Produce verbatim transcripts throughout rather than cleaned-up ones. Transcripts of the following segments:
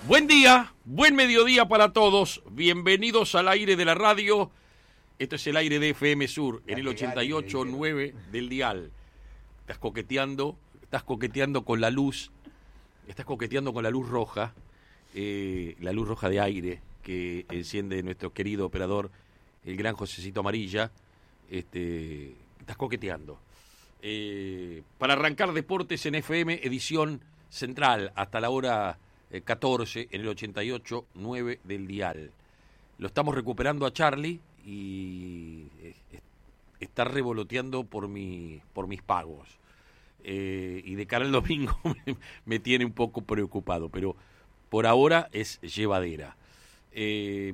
Buen día, buen mediodía para todos. Bienvenidos al aire de la radio. Esto es el aire de F M Sur, en el ochenta y ocho punto nueve del dial. Estás coqueteando, estás coqueteando con la luz, estás coqueteando con la luz roja, eh, la luz roja de aire que enciende nuestro querido operador, el gran Josecito Amarilla. Este, estás coqueteando. Eh, para arrancar Deportes en F M, edición central, hasta la hora catorce en el ochenta y ocho punto nueve del dial. Lo estamos recuperando a Charlie y está revoloteando por mi por mis pagos. Eh, y de cara al domingo me, me tiene un poco preocupado, pero por ahora es llevadera. Eh,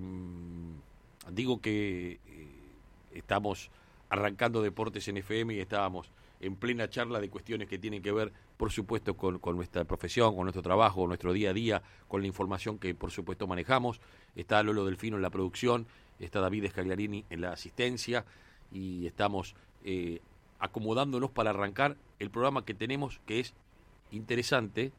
digo que eh, estamos arrancando Deportes en F M y estábamos en plena charla de cuestiones que tienen que ver, por supuesto, con, con nuestra profesión, con nuestro trabajo, con nuestro día a día, con la información que, por supuesto, manejamos. Está Lolo Delfino en la producción, está David Escagliarini en la asistencia y estamos eh, acomodándonos para arrancar el programa que tenemos, que es interesante.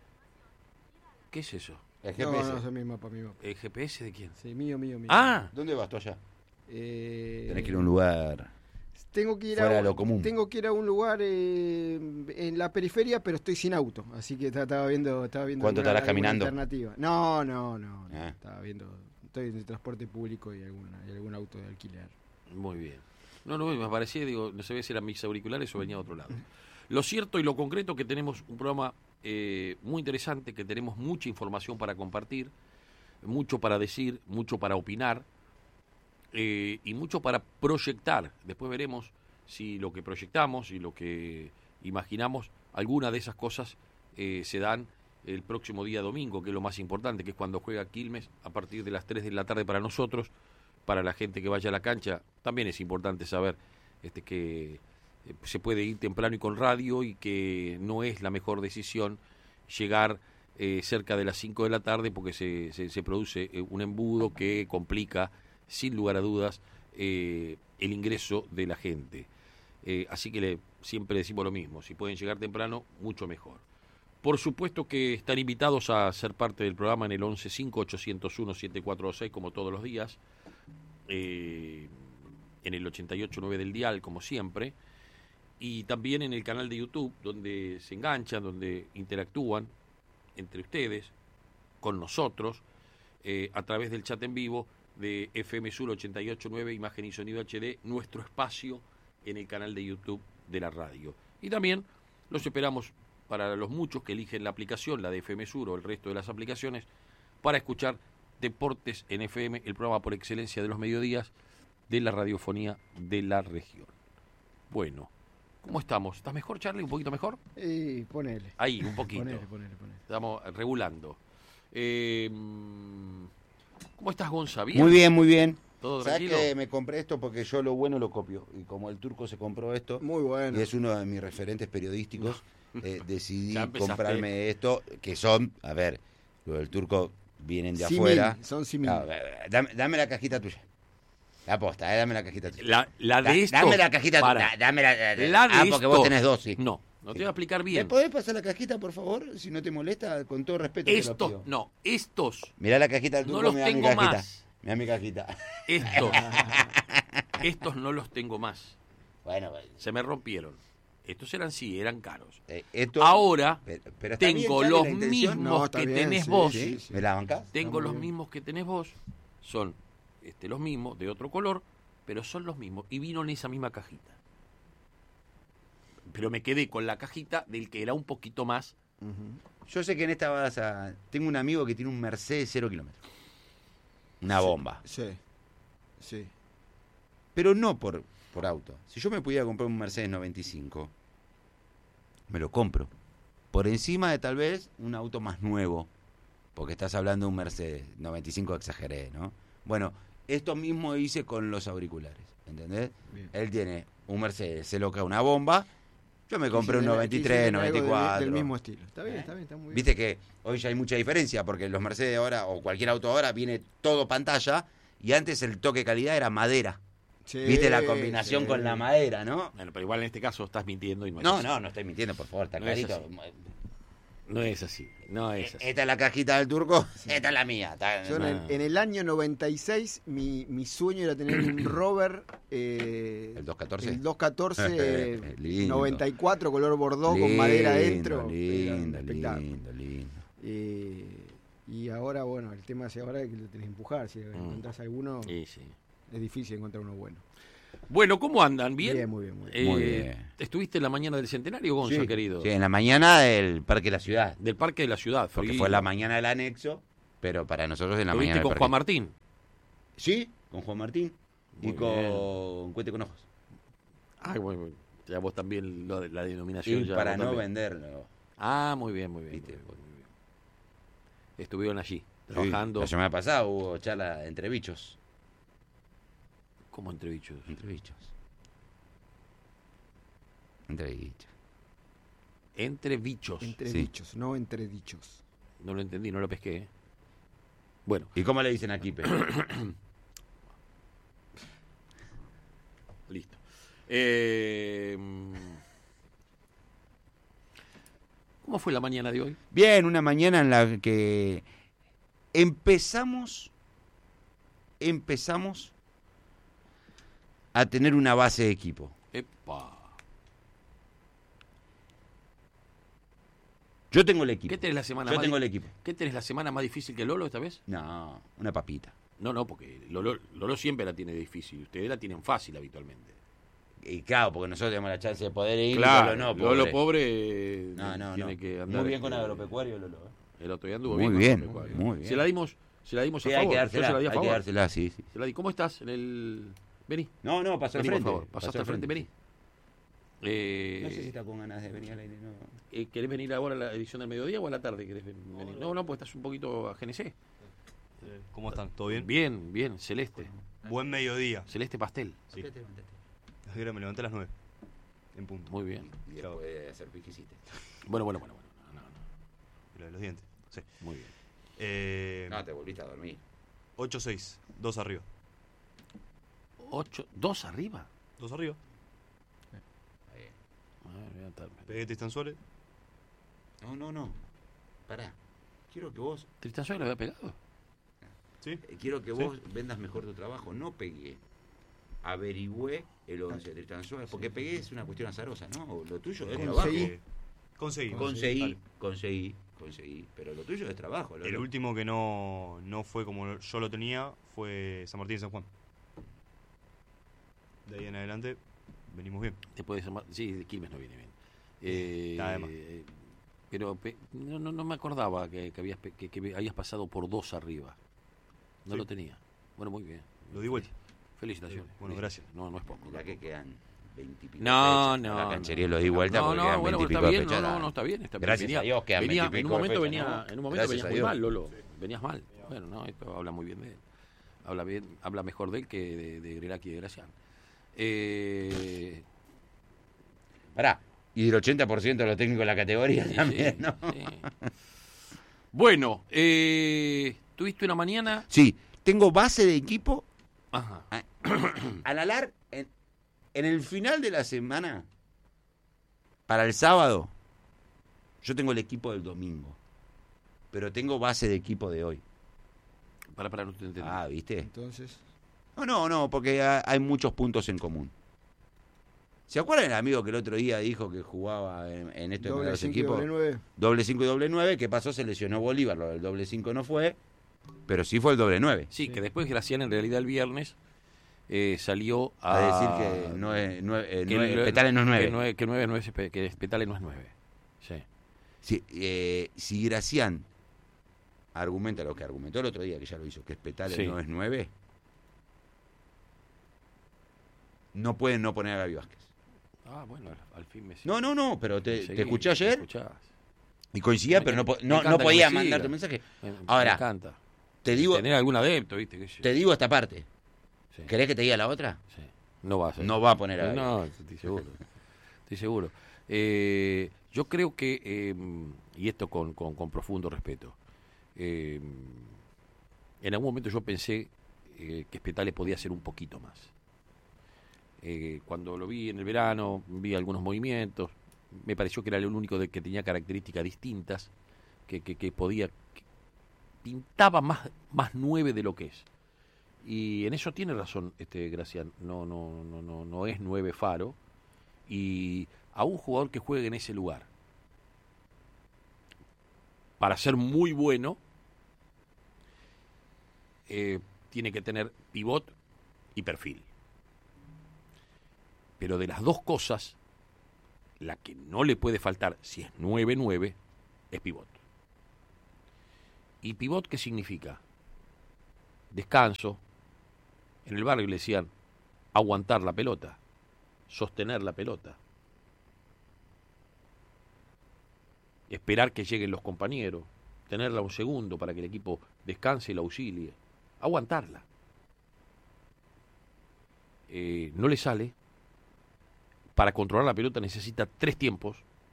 ¿Qué es eso? El G P S. No, no, es mi mapa, mi mapa. ¿El G P S de quién? Sí, mío, mío, mío. Ah, ¿Dónde vas tú allá? Eh, Tenés que ir a un lugar tengo que ir fuera a, de lo común. Tengo que ir a un lugar eh, en la periferia, pero estoy sin auto, así que estaba viendo, estaba viendo. ¿Cuánto alguna- estarás alguna caminando? Alternativa. No, no, no, no, Ah. estaba viendo. Estoy en el transporte público y, alguna, y algún auto de alquiler. muy bien. No, no, me parecía, digo, no sabía si eran mis auriculares o venía de otro lado. Lo cierto y lo concreto es que tenemos un programa eh, muy interesante, que tenemos mucha información para compartir, mucho para decir, mucho para opinar eh, y mucho para proyectar. Después veremos si lo que proyectamos y lo que imaginamos, alguna de esas cosas eh, se dan el próximo día domingo, que es lo más importante, que es cuando juega Quilmes a partir de las tres de la tarde para nosotros. Para la gente que vaya a la cancha también es importante saber este, que eh, se puede ir temprano y con radio y que no es la mejor decisión llegar eh, cerca de las cinco de la tarde porque se, se, se produce eh, un embudo que complica sin lugar a dudas eh, el ingreso de la gente. Eh, así que le, siempre decimos lo mismo, si pueden llegar temprano, mucho mejor. Por supuesto que están invitados a ser parte del programa en el once cinco ochocientos uno setecientos cuarenta y seis, como todos los días, eh, en el ochenta y ocho punto nueve del dial, como siempre, y también en el canal de YouTube, donde se enganchan, donde interactúan entre ustedes, con nosotros, eh, a través del chat en vivo de F M Sur ochenta y ocho punto nueve, imagen y sonido H D, nuestro espacio en el canal de YouTube de la radio. Y también los esperamos para los muchos que eligen la aplicación, la de F M Sur o el resto de las aplicaciones, para escuchar Deportes en F M, el programa por excelencia de los mediodías de la radiofonía de la región. Bueno, ¿cómo estamos? ¿Estás mejor, Charlie? ¿Un poquito mejor? Y ponele. Ahí, un poquito. Ponele, ponele, ponele. Estamos regulando. Eh, ¿Cómo estás, Gonza? ¿Bien? Muy bien, muy bien. ¿Todo ¿Sabes tranquilo? que me compré esto? Porque yo lo bueno lo copio. Y como el turco se compró esto, Muy bueno. y es uno de mis referentes periodísticos, eh, decidí Ya empezaste. comprarme esto, que son, a ver, lo del turco vienen de Simil, afuera. son simil. Ah, dame, dame la cajita tuya. La posta, eh, dame la cajita tuya. La, la de Da- estos... dame la cajita para. tuya. Dame la, La de ah, porque vos estos- tenés dos, sí. No, no te voy a explicar ¿Me bien. podés pasar la cajita, por favor? Si no te molesta, con todo respeto te lo Estos, pido. no, estos, Mirá la cajita del no turco, los mirá mi tengo cajita. más. Mirá mi cajita. Estos, estos no los tengo más. Bueno, bueno, Se me rompieron. Estos eran sí, eran caros. eh, esto... Ahora Pero- pero está bien, tengo Charlie, los la intención. mismos No, está que bien, tenés sí, vos. sí, sí. ¿Me la bancás? Tengo muy los bien. mismos que tenés vos. Son este, los mismos, de otro color, pero son los mismos. Y vino en esa misma cajita. Pero me quedé con la cajita del que era un poquito más. Ujú. Yo sé que en esta vas a... Tengo un amigo que tiene un Mercedes cero kilómetros. Una bomba. Sí, sí. Pero no por, por auto. Si yo me pudiera comprar un Mercedes noventa y cinco, me lo compro. Por encima de tal vez un auto más nuevo. Porque estás hablando de un Mercedes noventa y cinco, exageré, ¿no? Bueno, esto mismo hice con los auriculares, ¿entendés? Bien. Él tiene un Mercedes, se lo cae una bomba. Yo me compré un Quisiste- noventa y quisiste tres, algo noventa y del- cuatro. Del mismo estilo. Está bien, ¿Eh? está bien, está muy bien. Viste que hoy ya hay mucha diferencia porque los Mercedes ahora o cualquier auto ahora viene todo pantalla y antes el toque de calidad era madera. Sí, Viste la combinación sí. con la madera, ¿no? Bueno, pero igual en este caso estás mintiendo y no es No, así. no, no estoy mintiendo, por favor, está No es clarito. No es así, no es así. Esta es la cajita del turco, esta es la mía. Está- Yo en, el, No. en el año noventa y seis, mi, mi sueño era tener un Rover. Eh, ¿El doscientos catorce? El doscientos catorce Lindo. noventa y cuatro, color bordó, con Lindo, madera adentro. Era un Lindo, espectáculo. lindo, lindo. Eh, y ahora, bueno, el tema es ahora que lo tenés que empujar. Si encontrás alguno, Sí, sí. es difícil encontrar uno bueno. Bueno, ¿cómo andan? ¿Bien? Bien, muy bien, muy Eh, bien. Muy bien. ¿Estuviste en la mañana del centenario, Gonza, Sí, querido? sí, en la mañana del Parque de la Ciudad. Del Parque de la Ciudad. Porque Fue fue la mañana del anexo, pero para nosotros en la ¿Lo mañana viste del con parque. Juan Martín? Sí, con Juan Martín Muy y con Cuete con Ojos. Ay, bueno, bueno, ya vos también lo de- la denominación. Y ya para vos no también. venderlo. Ah, muy bien, muy bien. Viste. Muy bien, muy bien. Estuvieron allí, Sí, trabajando. la semana pasada hubo charla entre bichos. Como entre bichos. Entre bichos. Entre bichos. Entre bichos. Entre Sí. dichos, no entre dichos. No lo entendí, no lo pesqué. ¿eh? Bueno, ¿Y cómo le dicen aquí, Pe? listo. Eh, ¿Cómo fue la mañana de hoy? Bien, una mañana en la que empezamos, empezamos a tener una base de equipo. Epa. Yo tengo el equipo. ¿Qué tenés la semana Yo más tengo di- el equipo. ¿Qué tenés la semana más difícil que Lolo esta vez? No, una papita. No, no, porque Lolo, Lolo siempre la tiene difícil. Ustedes la tienen fácil habitualmente. Y claro, porque nosotros tenemos la chance de poder ir. Claro, Lolo no, pobre. Lolo pobre No, no, tiene no. que andar. Muy bien con este, agropecuario, Lolo. ¿eh? El otro día anduvo Muy bien. con bien, agropecuario. muy bien. Se la dimos, se la dimos Sí, a hay favor. que Yo dársela, se la di a hay que favor. dársela, sí, sí. Se la di. ¿Cómo estás en el? Vení. No, no, pasó al Vení, frente. por favor. Pasaste al frente, vení. Eh, No sé si está con ganas de venir al aire, no. eh, ¿Querés venir ahora a la edición del mediodía o a la tarde? ¿Querés ven- venir? No, no, pues estás un poquito a G N C. ¿Cómo están? ¿Todo bien? Bien, bien, celeste. Buen mediodía. Celeste pastel. Sí. Ahora me levanté a las nueve. En punto. Muy bien. Y después de hacer piquisite. Bueno, bueno, bueno. bueno. No, no, no. Lo de los dientes. Sí. Muy bien. Eh, No, te volviste a dormir. ocho seis. dos arriba. Ocho, dos arriba. dos arriba. Ah, voy a estar- Pegué Tristan Suárez. No, no, no. Pará. Quiero que vos, ¿Tristan Suárez lo había pegado? ¿Sí? eh, quiero que Sí. vos vendas mejor tu trabajo. No pegué. Averigüé el once de Tristan Suárez. Porque pegué es una cuestión azarosa, ¿no? Lo tuyo es trabajo. Conseguí. Eh, conseguí. Conseguí, Dale. conseguí, conseguí. Pero lo tuyo es trabajo. Lo- El lo- último que no, no fue como yo lo tenía fue San Martín y San Juan. De ahí en adelante venimos bien. Después de San Mar- sí, de Quilmes no viene bien. Eh, Nada de más. pero pe- no, no, no me acordaba que, que habías, pe- que, que habías pasado por dos arriba. No Sí. lo tenía. Bueno, muy bien. Lo di vuelta. Felicitaciones. Bueno, Felicitaciones. gracias. No, no es poco. Mirá que quedan veintipico. No, fechas. no. La no. canchería lo di vuelta No, porque no, quedan bueno, veintipico está bien, fechas. no, no, no, está bien, está bien. Gracias Venía- a Dios quedan venía- veintipico En un momento fechas, venía, ¿no? en un momento Gracias venías a muy Dios. mal, Lolo. Venías mal. Bueno, no, esto habla muy bien de él. Habla bien, habla mejor de él que de, de Grelaki y de Gracián. Eh, Pará. Y del ochenta por ciento de los técnicos de la categoría sí, también, sí, ¿no? sí. Bueno, eh, tuviste una mañana. Sí, tengo base de equipo Ajá. a la lar en, en el final de la semana para el sábado. Yo tengo el equipo del domingo, pero tengo base de equipo de hoy. Para, para, no te entendí. Ah, ¿viste? Entonces, No, no, no, porque ha- hay muchos puntos en común. ¿Se acuerdan el amigo que el otro día dijo que jugaba en, en estos doble nuevos cinco y equipos? doble nueve. Doble cinco y doble nueve. ¿Qué pasó? Se lesionó Bolívar. Lo del doble cinco no fue, pero sí fue el doble nueve. Sí, Sí. que después Gracián en realidad el viernes eh, salió A a, decir que no es nueve, eh, que nueve- el- Petales no es nueve. Que, nueve, que, nueve no es, Pe- que Petale no es nueve. Sí. Si, eh, si Gracián argumenta lo que argumentó el otro día, que ya lo hizo, que Petales Sí. no es nueve, no pueden no poner a Gaby Vázquez. Ah, bueno, al, al fin me No, no, no, pero te, Seguí, te escuché me ayer escuchabas. y coincidía, Me- pero no, po- me no, encanta no que podía me mandarte siga. un mensaje. Me, Ahora, me encanta. Te digo, Tener algún adepto, ¿viste? ¿Qué sé yo? te digo esta parte. Sí, ¿Querés que te diga la otra? sí. No va a ser. No va a poner a Gaby. No, estoy seguro. Estoy seguro. Eh, yo creo que, eh, y esto con, con, con profundo respeto, eh, en algún momento yo pensé eh, que Spetale podía hacer un poquito más. Eh, cuando lo vi en el verano, vi algunos movimientos, me pareció que era el único de que tenía características distintas, que, que, que podía, que pintaba más, más nueve de lo que es. Y en eso tiene razón este Gracián, no, no, no, no, no es nueve Faro, y a un jugador que juegue en ese lugar, para ser muy bueno, eh, tiene que tener pivot y perfil. Pero de las dos cosas, la que no le puede faltar, si es nueve nueve, es pivot. ¿Y pivot qué significa? Descanso. En el barrio le decían aguantar la pelota, sostener la pelota, esperar que lleguen los compañeros, tenerla un segundo para que el equipo descanse y la auxilie, aguantarla. Eh, no le sale. Para controlar la pelota necesita tres tiempos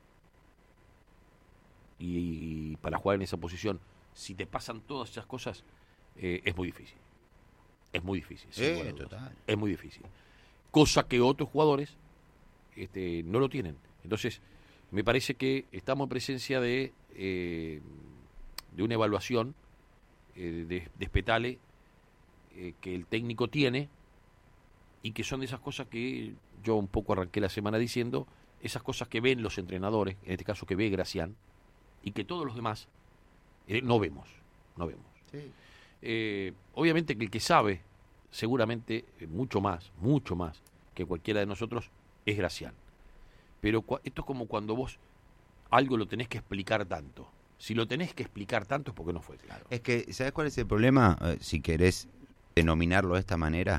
y, y para jugar en esa posición, si te pasan todas esas cosas, eh, es muy difícil. Es muy difícil. Eh, total. Es muy difícil. Cosa que otros jugadores este, no lo tienen. Entonces, me parece que estamos en presencia de, eh, de una evaluación eh, de, de Spetale eh, que el técnico tiene y que son de esas cosas que yo un poco arranqué la semana diciendo, esas cosas que ven los entrenadores, en este caso que ve Gracián, y que todos los demás eh, no vemos, no vemos. Sí. Eh, obviamente que el que sabe, seguramente eh, mucho más, mucho más que cualquiera de nosotros, es Gracián. Pero cua- esto es como cuando vos algo lo tenés que explicar tanto. Si lo tenés que explicar tanto es porque no fue claro. Es que, ¿sabes cuál es el problema? Eh, si querés denominarlo de esta manera.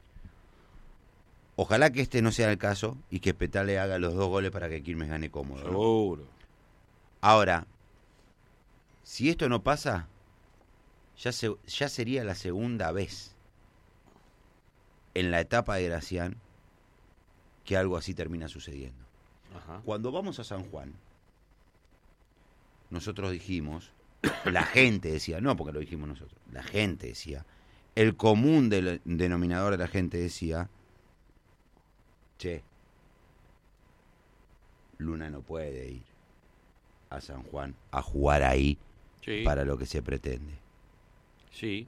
Ojalá que este no sea el caso y que Spetale haga los dos goles para que Quilmes gane cómodo, ¿no? Seguro. Ahora, si esto no pasa, ya, se, ya sería la segunda vez en la etapa de Gracián que algo así termina sucediendo. Ajá. Cuando vamos a San Juan, nosotros dijimos, la gente decía, no porque lo dijimos nosotros, la gente decía, el común del denominador de la gente decía, che, Luna no puede ir a San Juan a jugar ahí Sí, para lo que se pretende. sí.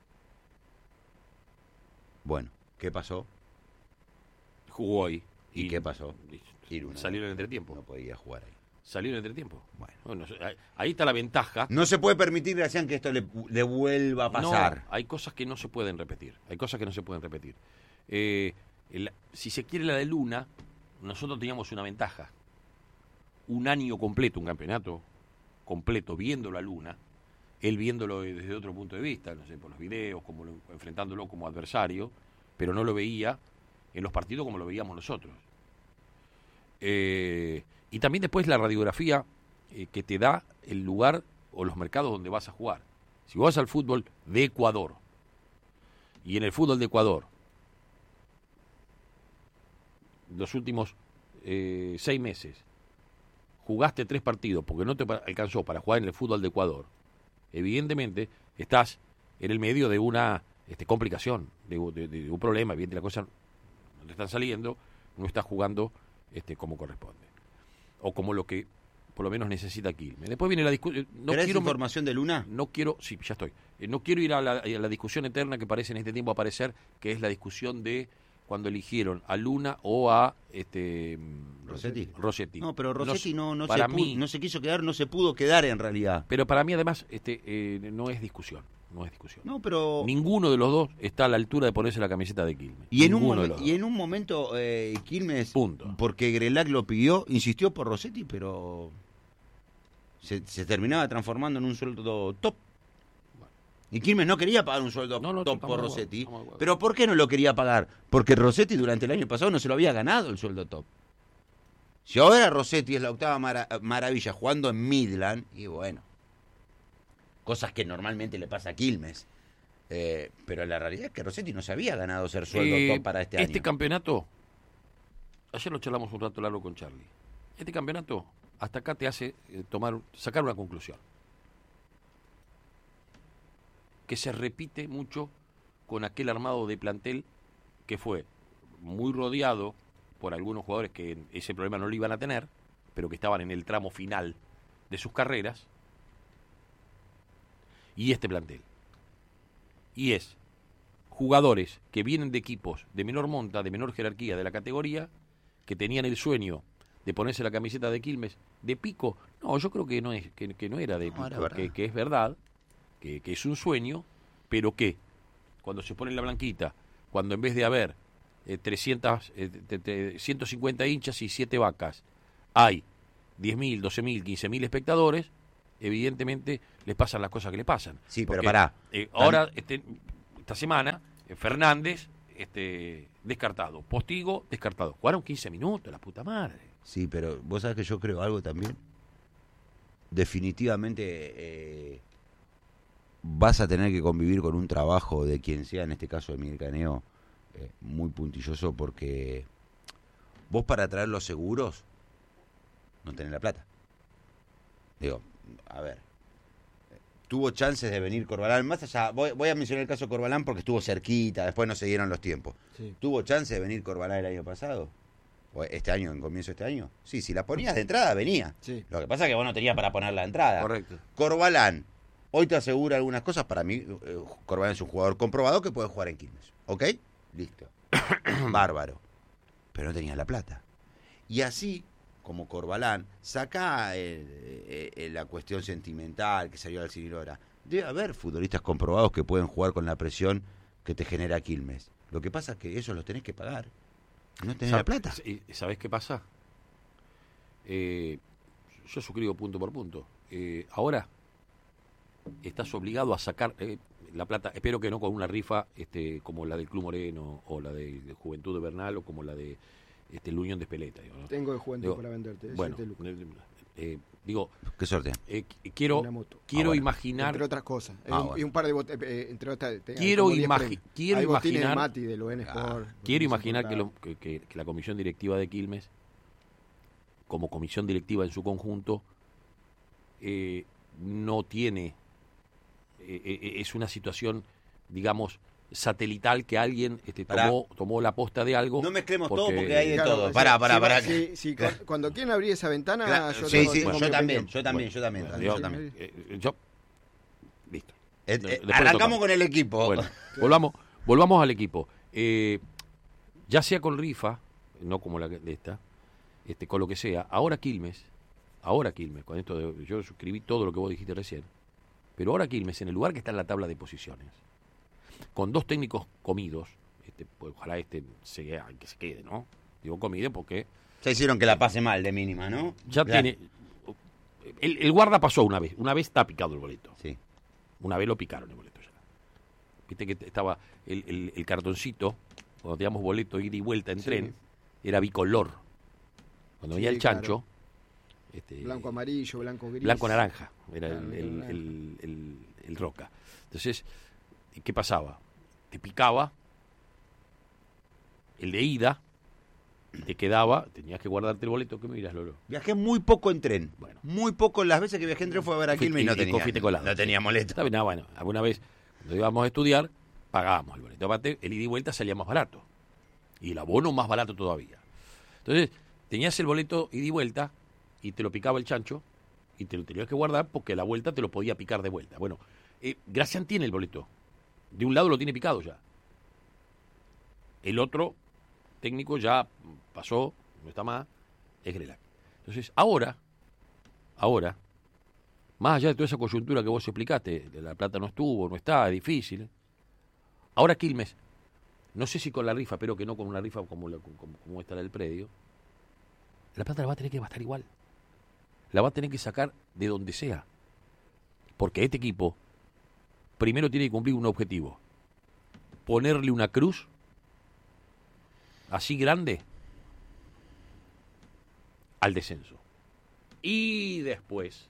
Bueno, ¿qué pasó? Jugó ahí. ¿Y qué pasó? y- Y Luna Salió en el no- entretiempo. No podía jugar ahí. Salió en el entretiempo. Bueno. Bueno, ahí- ahí está la ventaja. No se puede permitir, Gracián, que esto le, le vuelva a pasar. No, hay cosas que no se pueden repetir. Hay cosas que no se pueden repetir. Eh, el- si se quiere la de Luna, nosotros teníamos una ventaja. Un año completo, un campeonato completo, viéndolo a Luna, él viéndolo desde otro punto de vista, no sé, por los videos, como lo- enfrentándolo como adversario, pero no lo veía en los partidos como lo veíamos nosotros. Eh, y también después la radiografía eh, que te da el lugar o los mercados donde vas a jugar. Si vos vas al fútbol de Ecuador y en el fútbol de Ecuador los últimos eh, seis meses jugaste tres partidos porque no te pa- alcanzó para jugar en el fútbol de Ecuador, evidentemente estás en el medio de una este, complicación, de, de- de un problema, evidentemente las cosas no te están saliendo, no estás jugando este, como corresponde. O como lo que por lo menos necesita Quilmes. Después viene la discusión. No ¿Querés quiero, información de Luna? no quiero, sí, ya estoy. Eh, no quiero ir a la, a la discusión eterna que parece en este tiempo aparecer, que es la discusión de cuando eligieron a Luna o a este mm, ¿Rossetti? Rossetti. No, pero Rossetti no, no, para se, pu- mí, no se quiso quedar, no se pudo quedar en realidad. pero para mí además este eh, no es discusión, no es discusión. No, pero... Ninguno de los dos está a la altura de ponerse la camiseta de Quilmes. Y en, un Ninguno de momen- los y dos. en un momento eh, Quilmes, Punto. porque Grelac lo pidió, insistió por Rossetti, pero se, se terminaba transformando en un sueldo top. Y Quilmes no quería pagar un sueldo No, no, top estamos por de acuerdo, Rossetti. estamos de acuerdo. ¿Pero por qué no lo quería pagar? Porque Rossetti durante el año pasado no se lo había ganado el sueldo top. Si ahora Rossetti es la octava mara- maravilla jugando en Midland, y bueno, cosas que normalmente le pasa a Quilmes. Eh, pero la realidad es que Rossetti no se había ganado ser sueldo Eh, top para este, año. campeonato, ayer lo charlamos un rato largo con Charlie. Este campeonato hasta acá te hace eh, tomar, sacar una conclusión. Que se repite mucho con aquel armado de plantel que fue muy rodeado por algunos jugadores que ese problema no lo iban a tener, pero que estaban en el tramo final de sus carreras, y este plantel. Y es jugadores que vienen de equipos de menor monta, de menor jerarquía de la categoría, que tenían el sueño de ponerse la camiseta de Quilmes de pico. No, yo creo que no es que, que no era de No, pico, era que, que es verdad, que, que es un sueño, pero que cuando se pone la blanquita, cuando en vez de haber eh, trescientas, eh, te, te, ciento cincuenta hinchas y siete vacas, hay diez mil, doce mil, quince mil espectadores, evidentemente les pasan las cosas que les pasan. Sí, Porque, pero pará. eh, ahora, este, esta semana, eh, Fernández, este, descartado. Postigo, descartado. Jugaron quince minutos, la puta madre. Sí, pero vos sabés que yo creo algo también. Definitivamente eh, vas a tener que convivir con un trabajo de quien sea, en este caso de Miguel Caneo, eh, muy puntilloso, porque vos para traer los seguros no tenés la plata. Digo, a ver, tuvo chances de venir Corbalán, más allá, voy, voy a mencionar el caso de Corbalán porque estuvo cerquita, después no se dieron los tiempos. Sí. ¿Tuvo chance de venir Corbalán el año pasado? ¿O este año, en comienzo de este año? Sí, si la ponías de entrada, venía. Sí. Lo que pasa es que vos no tenías para poner la entrada. Correcto. Corbalán, hoy te asegura algunas cosas. Para mí, eh, Corbalán es un jugador comprobado que puede jugar en Quilmes. ¿Ok? Listo. Bárbaro. Pero no tenía la plata. Y así, como Corbalán, saca eh, eh, eh, la cuestión sentimental que salió al Sinilora. Debe haber futbolistas comprobados que pueden jugar con la presión que te genera Quilmes. Lo que pasa es que esos los tenés que pagar. No tenés la plata. ¿Sabés qué pasa? Eh, yo suscribo punto por punto. Eh, ahora estás obligado a sacar eh, la plata, espero que no con una rifa este, como la del Club Moreno o la de, de Juventud de Bernal o como la de este, el Unión de Espeleta. Digo, ¿no? Tengo de Juventud Digo, para venderte. Bueno, siete lucas. eh, digo, ¿Qué sorteo? eh, quiero, Una moto. quiero Ah, bueno. imaginar... Entre otras cosas. Ah, Eh, un- bueno. Y un par de bot- eh, entre otras. te- hay Quiero, como diez imagi- premios. quiero Hay botines de imaginar... Mati, de lo N Ah, Sport. Quiero botines imaginar que, importados. lo- que- que- que la comisión directiva de Quilmes, como comisión directiva en su conjunto, eh, no tiene, eh, eh, es una situación, digamos, satelital que alguien este, Pará. tomó, tomó la posta de algo. No mezclemos porque- todo porque hay de Claro, todo. sí, Pará, pará, sí, pará. sí, sí, cu- cuando quieren abrir esa ventana, Claro, yo sí, tengo- sí, tengo yo mi también, opinión. yo también, Bueno, yo también. bueno, yo yo- también. eh, yo- listo. Eh, eh, Después arrancamos tocamos. con el equipo. Bueno, volvamos, volvamos al equipo. Eh, ya sea con rifa, no como la de esta, este, con lo que sea, ahora Quilmes, ahora Quilmes, con esto de- yo suscribí todo lo que vos dijiste recién, pero ahora Quilmes, en el lugar que está en la tabla de posiciones, con dos técnicos comidos, este, pues ojalá este se, que se quede, ¿no? Digo comido porque Ya hicieron que la pase mal de mínima, ¿no? ya tiene... El, el guarda pasó una vez, una vez está picado el boleto. Sí. Una vez lo picaron el boleto ya. Viste que estaba el, el, el cartoncito, cuando teníamos boleto ida y vuelta en Sí. tren, era bicolor. Cuando venía Sí, el chancho, claro. este, Blanco amarillo, blanco gris. blanco naranja, era Claro, el, el, naranja. el, el- el roca. Entonces, ¿qué pasaba? Te picaba el de ida, y te quedaba, tenías que guardarte el boleto. ¿Qué me miras, Lolo? Viajé muy poco en tren. Bueno. Muy poco. Las veces que viajé en tren fue a ver a Fui- Quilmes y no y- y tenía, fuiste colado, no sí. tenía boleto. Está bien, ah, bueno, alguna vez cuando íbamos a estudiar, pagábamos el boleto. Aparte, el ida y vuelta salía más barato. Y el abono más barato todavía. Entonces, tenías el boleto ida y vuelta y te lo picaba el chancho y te lo tenías que guardar porque a la vuelta te lo podía picar de vuelta. Bueno, eh, Gracián tiene el boleto. De un lado lo tiene picado ya. El otro técnico ya pasó, no está más, es Grelac. Entonces, ahora, ahora, más allá de toda esa coyuntura que vos explicaste, de la plata no estuvo, no está, es difícil. Ahora Quilmes, no sé si con la rifa, pero que no con una rifa como, la, como, como esta del predio, la plata la va a tener que gastar igual. La va a tener que sacar de donde sea. Porque este equipo primero tiene que cumplir un objetivo. Ponerle una cruz así grande al descenso. Y después,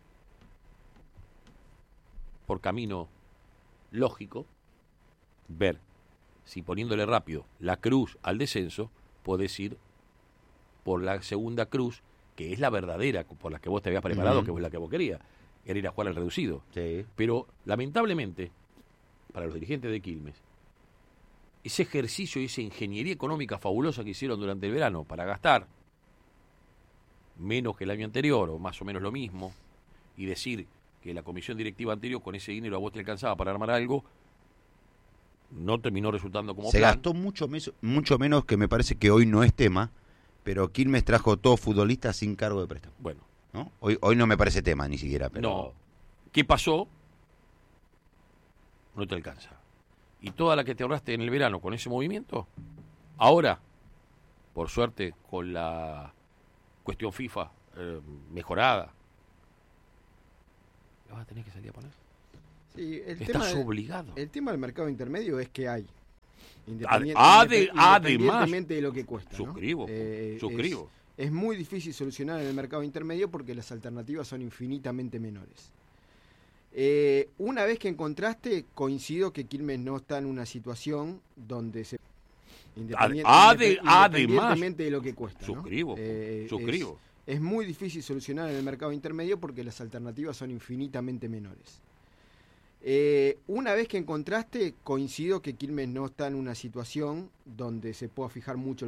por camino lógico, ver si poniéndole rápido la cruz al descenso, podés ir por la segunda cruz, que es la verdadera, por la que vos te habías preparado, Ujú. que es la que vos querías, era ir a jugar al reducido. Sí. Pero lamentablemente, para los dirigentes de Quilmes, ese ejercicio y esa ingeniería económica fabulosa que hicieron durante el verano para gastar menos que el año anterior, o más o menos lo mismo, y decir que la comisión directiva anterior con ese dinero a vos te alcanzaba para armar algo, no terminó resultando como Se plan. gastó mucho, mes- mucho menos, que me parece que hoy no es tema, pero Quilmes trajo todos futbolistas sin cargo de préstamo, Bueno, ¿no? Hoy, hoy no me parece tema ni siquiera, pero... no. ¿Qué pasó? No te alcanza. Y toda la que te ahorraste en el verano con ese movimiento, ahora, por suerte, con la cuestión FIFA eh, mejorada, ¿la vas a tener que salir a poner? Sí, el Estás tema, obligado. el tema del mercado intermedio es que hay. Ade- ade- Independientemente de lo que cuesta. ¿no? Suscribo, Eh, suscribo. Es, es muy difícil solucionar en el mercado intermedio porque las alternativas son infinitamente menores. Eh, una vez que encontraste, coincido que Quilmes no está en una situación donde se... Independien- ade- independ- además, independientemente de lo que cuesta. ¿no? Suscribo, Eh, suscribo. Es, es muy difícil solucionar en el mercado intermedio porque las alternativas son infinitamente menores. Eh, una vez que encontraste, coincido que Quilmes no está en una situación donde se pueda fijar mucho